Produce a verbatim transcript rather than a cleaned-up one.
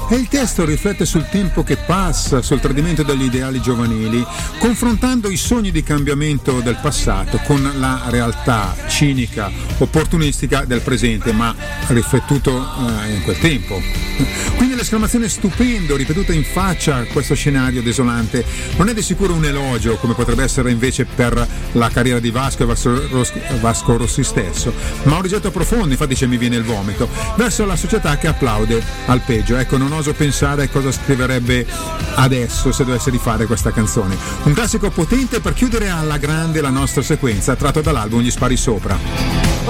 e il testo riflette sul tempo che passa, sul tradimento degli ideali giovanili, confrontando i sogni di cambiamento del passato con la realtà cinica, opportunistica del presente, ma riflettuto eh, in quel tempo. Quindi l'esclamazione stupendo ripetuta in faccia a questo scenario desolante non è di sicuro un elogio, come potrebbe essere invece per la carriera di Vasco e Vasco Rossi, Vasco Rossi stesso, ma un rigetto profondo, infatti c'è mi viene il vomito, verso la società che applaude al peggio. Ecco, non oso pensare a cosa scriverebbe adesso se dovesse rifare questa canzone. Un classico potente per chiudere alla grande la nostra sequenza, tratto dall'album Gli spari sopra.